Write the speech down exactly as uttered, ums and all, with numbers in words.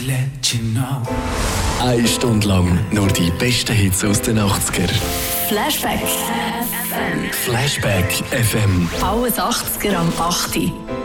let you know. Eine Stunde lang nur die besten Hits aus den achtziger. Flashback F M. Flashback F M. Alles achtziger am acht.